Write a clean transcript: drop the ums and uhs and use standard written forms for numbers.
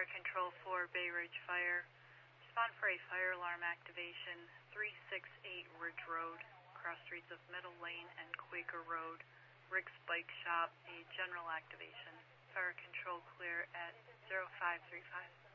Fire Control 4, Bay Ridge Fire. Respond for a fire alarm activation, 368 Ridge Road, cross streets of Middle Lane and Quaker Road, Rick's Bike Shop, a general activation. Fire Control clear at 0535.